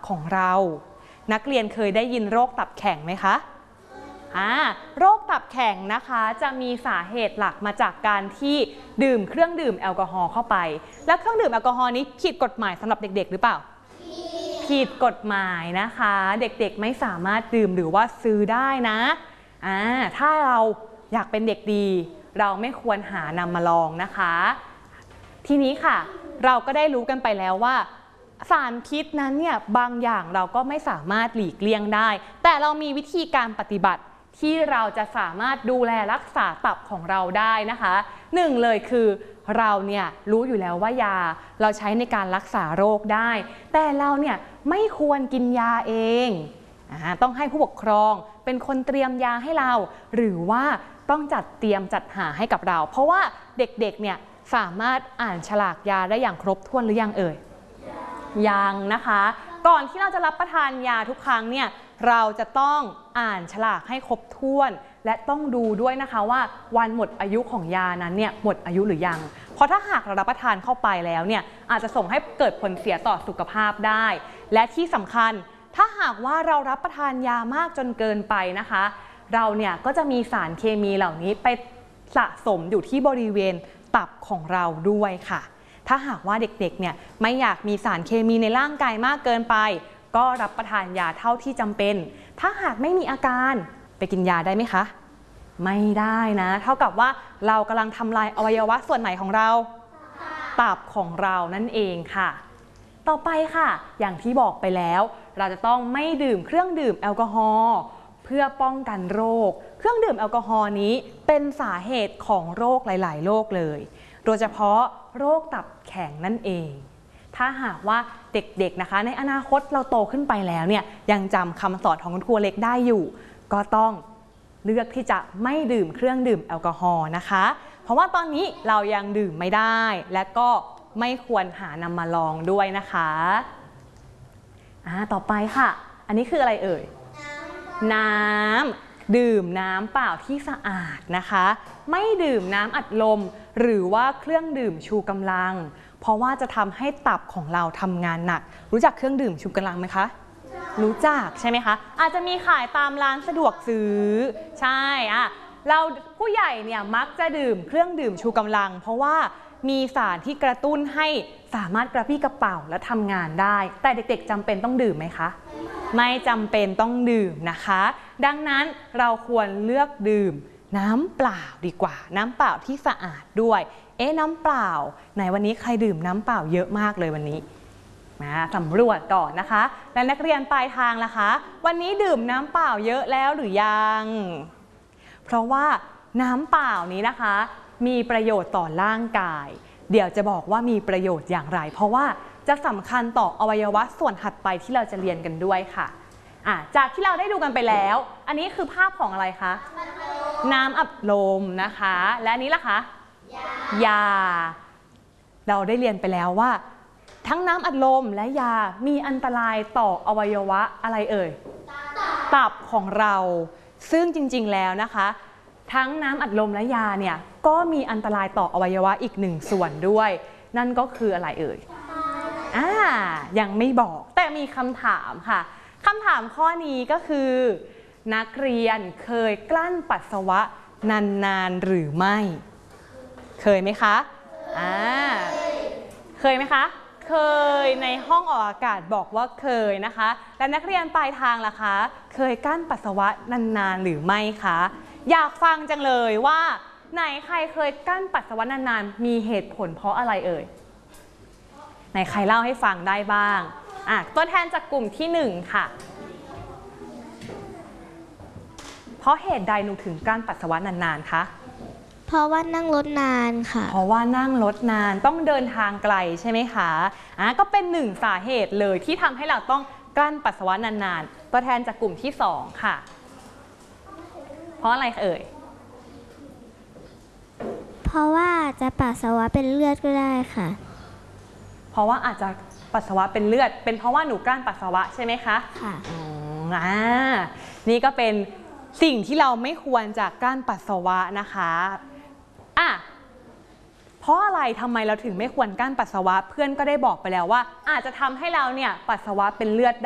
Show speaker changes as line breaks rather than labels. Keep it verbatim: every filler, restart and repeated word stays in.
ของเรานักเรียนเคยได้ยินโรคตับแข็งไหมคะอ่าโรคตับแข็งนะคะจะมีสาเหตุหลักมาจากการที่ดื่มเครื่องดื่มแอลกอฮอล์เข้าไปแล้วเครื่องดื่มแอลกอฮอล์นี้ผิดกฎหมายสำหรับเด็กๆหรือเปล่าผิดกฎหมายนะคะเด็กๆไม่สามารถดื่มหรือว่าซื้อได้นะอ่าถ้าเราอยากเป็นเด็กดีเราไม่ควรหานำมาลองนะคะทีนี้ค่ะเราก็ได้รู้กันไปแล้วว่าสารพิษนั้นเนี่ยบางอย่างเราก็ไม่สามารถหลีกเลี่ยงได้แต่เรามีวิธีการปฏิบัติที่เราจะสามารถดูแลรักษาตับของเราได้นะคะหนึ่งเลยคือเราเนี่ยรู้อยู่แล้วว่ายาเราใช้ในการรักษาโรคได้แต่เราเนี่ยไม่ควรกินยาเองต้องให้ผู้ปกครองเป็นคนเตรียมยาให้เราหรือว่าต้องจัดเตรียมจัดหาให้กับเราเพราะว่าเด็กๆเนี่ยสามารถอ่านฉลากยาได้อย่างครบถ้วนหรือยังเอ่ยยังนะคะก่อนที่เราจะรับประทานยาทุกครั้งเนี่ยเราจะต้องอ่านฉลากให้ครบถ้วนและต้องดูด้วยนะคะว่าวันหมดอายุของยานั้นเนี่ยหมดอายุหรือยังเพราะถ้าหากเรารับประทานเข้าไปแล้วเนี่ยอาจจะส่งให้เกิดผลเสียต่อสุขภาพได้และที่สำคัญถ้าหากว่าเรารับประทานยามากจนเกินไปนะคะเราเนี่ยก็จะมีสารเคมีเหล่านี้ไปสะสมอยู่ที่บริเวณตับของเราด้วยค่ะถ้าหากว่าเด็กๆเนี่ยไม่อยากมีสารเคมีในร่างกายมากเกินไปก็รับประทานยาเท่าที่จำเป็นถ้าหากไม่มีอาการไปกินยาได้ไหมคะไม่ได้นะเท่ากับว่าเรากำลังทำลายอวัยวะส่วนไหนของเราตับของเรานั่นเองค่ะต่อไปค่ะอย่างที่บอกไปแล้วเราจะต้องไม่ดื่มเครื่องดื่มแอลกอฮอล์เพื่อป้องกันโรคเครื่องดื่มแอลกอฮอล์นี้เป็นสาเหตุของโรคหลายๆโรคเลยโดยเฉพาะโรคตับแข็งนั่นเองถ้าหากว่าเด็กๆนะคะในอนาคตเราโตขึ้นไปแล้วเนี่ยยังจำคำสอนของคุณครูเล็กได้อยู่ก็ต้องเลือกที่จะไม่ดื่มเครื่องดื่มแอลกอฮอล์นะคะเพราะว่าตอนนี้เรายังดื่มไม่ได้และก็ไม่ควรหานำมาลองด้วยนะคะอ่าต่อไปค่ะอันนี้คืออะไรเอ่ยน้ำดื่มน้ำเปล่าที่สะอาดนะคะไม่ดื่มน้ำอัดลมหรือว่าเครื่องดื่มชูกำลังเพราะว่าจะทำให้ตับของเราทำงานหนักรู้จักเครื่องดื่มชูกำลังไหมคะรู้จักใช่ไหมคะอาจจะมีขายตามร้านสะดวกซื้อใช่อะเราผู้ใหญ่เนี่ยมักจะดื่มเครื่องดื่มชูกำลังเพราะว่ามีสารที่กระตุ้นให้สามารถกระปี้กระเป๋าและทำงานได้แต่เด็กๆจำเป็นต้องดื่มไหมคะไม่จำเป็นต้องดื่มนะคะดังนั้นเราควรเลือกดื่มน้ำเปล่าดีกว่าน้ำเปล่าที่สะอาดด้วยเอ๊ะน้ำเปล่าไหนวันนี้ใครดื่มน้ำเปล่าเยอะมากเลยวันนี้มาสำรวจก่อนนะคะและนักเรียนปลายทางล่ะคะวันนี้ดื่มน้ำเปล่าเยอะแล้วหรือยังเพราะว่าน้ำเปล่านี้นะคะมีประโยชน์ต่อร่างกายเดี๋ยวจะบอกว่ามีประโยชน์อย่างไรเพราะว่าจะสำคัญต่ออวัยวะส่วนถัดไปที่เราจะเรียนกันด้วยค่ะอ่ะจากที่เราได้ดูกันไปแล้วอันนี้คือภาพของอะไรคะน้ำอัดลมนะคะและอันนี้ล่ะคะยาเราได้เรียนไปแล้วว่าทั้งน้ำอัดลมและยามีอันตรายต่ออวัยวะอะไรเอ่ยตับของเราซึ่งจริงๆแล้วนะคะทั้งน้ำอัดลมและยาเนี่ยก็มีอันตรายต่ออวัยวะอีกหนึ่งส่วนด้วยนั่นก็คืออะไรเอ่ยอ่ายังไม่บอกแต่มีคำถามค่ะคำถามข้อนี้ก็คือนักเรียนเคยกลั้นปัสสาวะนานๆหรือไม่เคยไหมคะอ่าเคยไหมคะเคยในห้องออกอากาศบอกว่าเคยนะคะและนักเรียนปลายทางล่ะคะเคยกลั้นปัสสาวะนานๆหรือไม่คะอยากฟังจังเลยว่าไหนใครเคยกลั้นปัสสาวะนานๆมีเหตุผลเพราะอะไรเอ่ยไหนใครเล่าให้ฟังได้บ้างอ่ะตัวแทนจากกลุ่มที่หนึ่งค่ะเพราะเหตุใดหนูถึงกลั้นปัสสาวะนานๆคะ
เพราะว่านั่งรถนานค่ะ
เพราะว่านั่งรถนานต้องเดินทางไกลใช่ไหมคะอ่ะก็เป็นหนึ่งสาเหตุเลยที่ทำให้เราต้องกลั้นปัสสาวะนานๆตัวแทนจากกลุ่มที่สองค่ะเพราะอะไรเอ่ย
เพราะว่าจะปัสสาวะเป็นเลือดก็ได้ค่ะ
เพราะว่าอาจจะปัสสาวะเป็นเลือดเป็นเพราะว่าหนูกลั้นปัสสาวะใช่ไหมคะ
ค่ะ
อ่านี่ก็เป็นสิ่งที่เราไม่ควรจะกลั้นปัสสาวะนะคะอ่ะเพราะอะไรทำไมเราถึงไม่ควรกลั้นปัสสาวะเพื่อนก็ได้บอกไปแล้วว่าอาจจะทำให้เราเนี่ยปัสสาวะเป็นเลือด